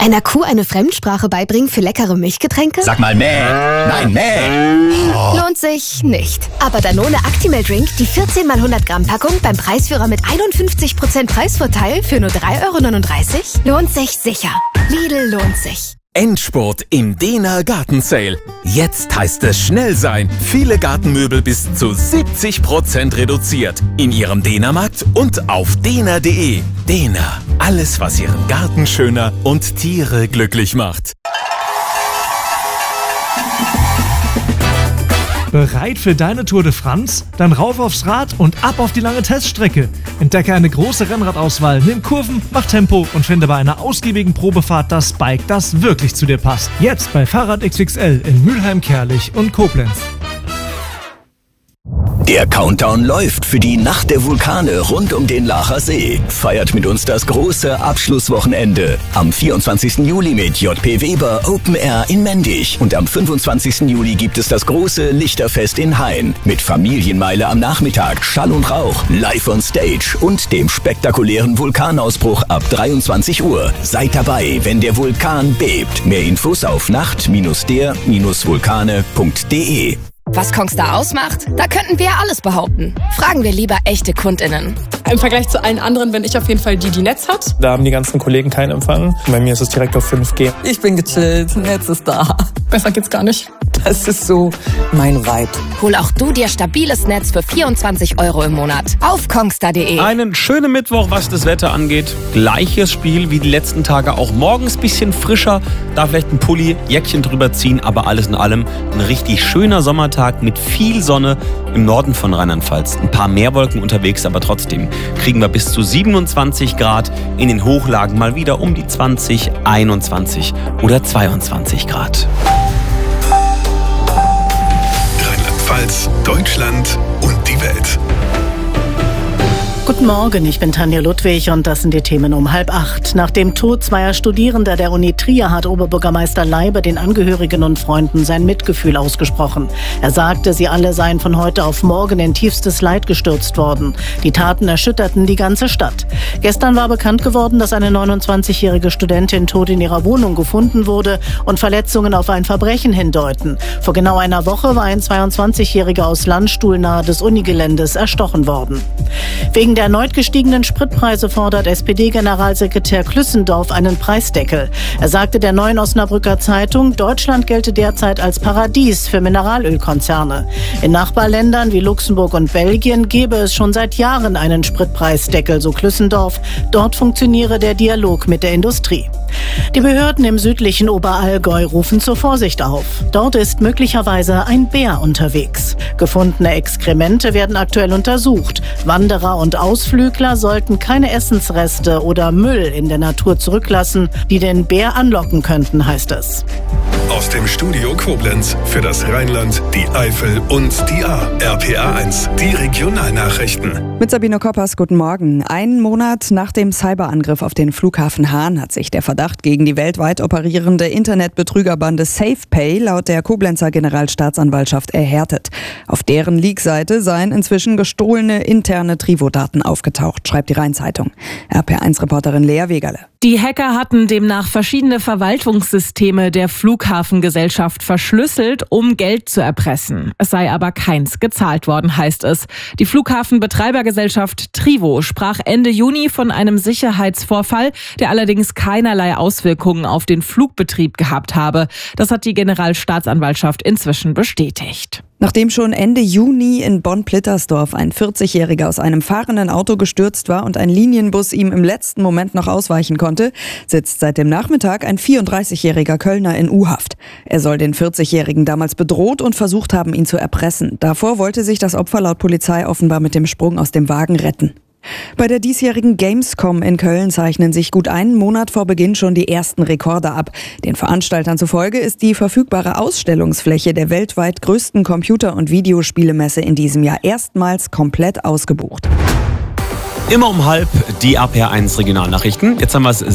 Einer Kuh eine Fremdsprache beibringen für leckere Milchgetränke? Sag mal mäh. Nein, mäh. Oh. Lohnt sich nicht. Aber Danone Actimel Drink, die 14 x 100 Gramm Packung beim Preisführer mit 51% Preisvorteil für nur 3,39 € lohnt sich sicher. Lidl lohnt sich. Endspurt im Dehner Gartensale. Jetzt heißt es schnell sein. Viele Gartenmöbel bis zu 70% reduziert. In Ihrem Dehnermarkt und auf dehner.de. Dehner. Alles, was Ihren Garten schöner und Tiere glücklich macht. Bereit für deine Tour de France? Dann rauf aufs Rad und ab auf die lange Teststrecke. Entdecke eine große Rennradauswahl, nimm Kurven, mach Tempo und finde bei einer ausgiebigen Probefahrt das Bike, das wirklich zu dir passt. Jetzt bei Fahrrad XXL in Mülheim, Kärlich und Koblenz. Der Countdown läuft für die Nacht der Vulkane rund um den Laacher See. Feiert mit uns das große Abschlusswochenende. Am 24. Juli mit JP Weber Open Air in Mendig. Und am 25. Juli gibt es das große Lichterfest in Hain. Mit Familienmeile am Nachmittag, Schall und Rauch, live on stage und dem spektakulären Vulkanausbruch ab 23 Uhr. Seid dabei, wenn der Vulkan bebt. Mehr Infos auf nacht-der-vulkane.de. Was Kongstar ausmacht? Da könnten wir ja alles behaupten. Fragen wir lieber echte KundInnen. Im Vergleich zu allen anderen bin ich auf jeden Fall die Netz hat. Da haben die ganzen Kollegen keinen Empfang. Bei mir ist es direkt auf 5G. Ich bin gechillt, Netz ist da. Besser geht's gar nicht. Das ist so mein Vibe. Hol auch du dir stabiles Netz für 24 € im Monat auf kongstar.de. Einen schönen Mittwoch, was das Wetter angeht. Gleiches Spiel wie die letzten Tage, auch morgens bisschen frischer. Da vielleicht ein Pulli, Jäckchen drüber ziehen, aber alles in allem ein richtig schöner Sommertag mit viel Sonne im Norden von Rheinland-Pfalz. Ein paar mehr Wolken unterwegs, aber trotzdem kriegen wir bis zu 27 Grad. In den Hochlagen mal wieder um die 20, 21 oder 22 Grad. Rheinland-Pfalz, Deutschland und die Welt. Guten Morgen, ich bin Tanja Ludwig und das sind die Themen um 7:30. Nach dem Tod zweier Studierender der Uni Trier hat Oberbürgermeister Leibe den Angehörigen und Freunden sein Mitgefühl ausgesprochen. Er sagte, sie alle seien von heute auf morgen in tiefstes Leid gestürzt worden. Die Taten erschütterten die ganze Stadt. Gestern war bekannt geworden, dass eine 29-jährige Studentin tot in ihrer Wohnung gefunden wurde und Verletzungen auf ein Verbrechen hindeuten. Vor genau einer Woche war ein 22-Jähriger aus Landstuhl nahe des Unigeländes erstochen worden. Wegen der erneut gestiegenen Spritpreise fordert SPD-Generalsekretär Klüssendorf einen Preisdeckel. Er sagte der Neuen Osnabrücker Zeitung, Deutschland gelte derzeit als Paradies für Mineralölkonzerne. In Nachbarländern wie Luxemburg und Belgien gebe es schon seit Jahren einen Spritpreisdeckel, so Klüssendorf. Dort funktioniere der Dialog mit der Industrie. Die Behörden im südlichen Oberallgäu rufen zur Vorsicht auf. Dort ist möglicherweise ein Bär unterwegs. Gefundene Exkremente werden aktuell untersucht. Wanderer und Ausflügler sollten keine Essensreste oder Müll in der Natur zurücklassen, die den Bär anlocken könnten, heißt es. Aus dem Studio Koblenz für das Rheinland, die Eifel und die Ahr. RPA1, die Regionalnachrichten. Mit Sabine Koppers, guten Morgen. Einen Monat nach dem Cyberangriff auf den Flughafen Hahn hat sich der Verdacht gegen die weltweit operierende Internetbetrügerbande SafePay laut der Koblenzer Generalstaatsanwaltschaft erhärtet. Auf deren Leak-Seite seien inzwischen gestohlene interne Trivo-Daten aufgetaucht, schreibt die Rhein-Zeitung. RPA1-Reporterin Lea Wegerle. Die Hacker hatten demnach verschiedene Verwaltungssysteme der Flughafengesellschaft verschlüsselt, um Geld zu erpressen. Es sei aber keins gezahlt worden, heißt es. Die Flughafenbetreibergesellschaft Trivo sprach Ende Juni von einem Sicherheitsvorfall, der allerdings keinerlei Auswirkungen auf den Flugbetrieb gehabt habe. Das hat die Generalstaatsanwaltschaft inzwischen bestätigt. Nachdem schon Ende Juni in Bonn-Plittersdorf ein 40-Jähriger aus einem fahrenden Auto gestürzt war und ein Linienbus ihm im letzten Moment noch ausweichen konnte, sitzt seit dem Nachmittag ein 34-jähriger Kölner in U-Haft. Er soll den 40-Jährigen damals bedroht und versucht haben, ihn zu erpressen. Davor wollte sich das Opfer laut Polizei offenbar mit dem Sprung aus dem Wagen retten. Bei der diesjährigen Gamescom in Köln zeichnen sich gut einen Monat vor Beginn schon die ersten Rekorde ab. Den Veranstaltern zufolge ist die verfügbare Ausstellungsfläche der weltweit größten Computer- und Videospielemesse in diesem Jahr erstmals komplett ausgebucht. Immer um 7:30 die RPA1 Regionalnachrichten. Jetzt haben wir es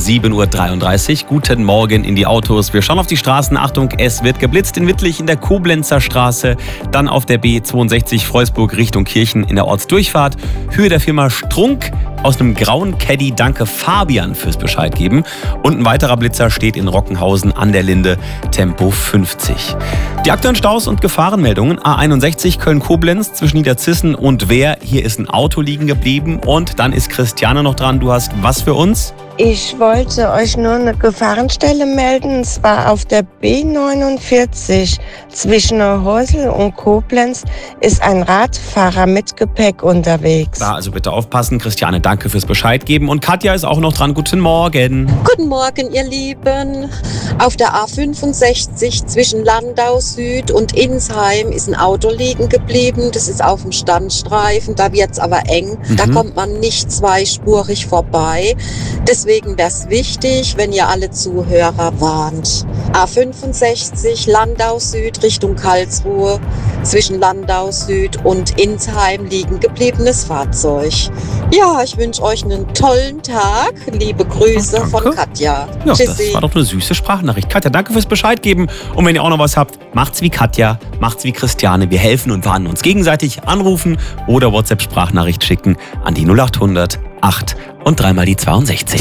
7:33 Uhr. Guten Morgen in die Autos. Wir schauen auf die Straßen. Achtung, es wird geblitzt in Wittlich in der Koblenzer Straße. Dann auf der B62 Freusburg Richtung Kirchen in der Ortsdurchfahrt. Höhe der Firma Strunk aus einem grauen Caddy. Danke Fabian fürs Bescheid geben. Und ein weiterer Blitzer steht in Rockenhausen an der Linde, Tempo 50. Die aktuellen Staus und Gefahrenmeldungen. A61 Köln-Koblenz zwischen Niederzissen und Wehr. Hier ist ein Auto liegen geblieben. Und dann ist Christiane noch dran. Du hast was für uns? Ich wollte euch nur eine Gefahrenstelle melden, und zwar auf der B49 zwischen Neuhäusel und Koblenz ist ein Radfahrer mit Gepäck unterwegs. Da also bitte aufpassen. Christiane, danke fürs Bescheid geben. Und Katja ist auch noch dran. Guten Morgen. Guten Morgen, ihr Lieben. Auf der A65 zwischen Landau Süd und Insheim ist ein Auto liegen geblieben. Das ist auf dem Standstreifen, da wird's aber eng. Da kommt man nicht zweispurig vorbei. Deswegen wäre es wichtig, wenn ihr alle Zuhörer warnt. A65 Landau Süd Richtung Karlsruhe, zwischen Landau Süd und Insheim liegen gebliebenes Fahrzeug. Ja, ich wünsche euch einen tollen Tag. Liebe Grüße von Katja. Ja, Tschüssi. das war doch eine süße Sprachnachricht. Katja, danke fürs Bescheid geben. Und wenn ihr auch noch was habt, macht's wie Katja, macht's wie Christiane. Wir helfen und warnen uns gegenseitig. Anrufen oder WhatsApp-Sprachnachricht schicken an die 0800 8 und 3 mal die 62.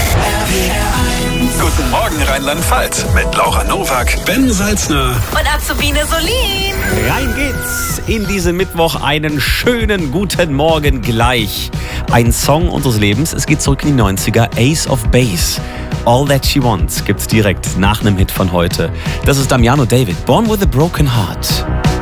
Guten Morgen Rheinland-Pfalz mit Laura Nowak, Ben Salzner Und Azubine Solin. Rein geht's in diesen Mittwoch. Einen schönen guten Morgen gleich. Ein Song unseres Lebens. Es geht zurück in die 90er. Ace of Base. All That She Wants gibt's direkt nach einem Hit von heute. Das ist Damiano David. Born with a Broken Heart.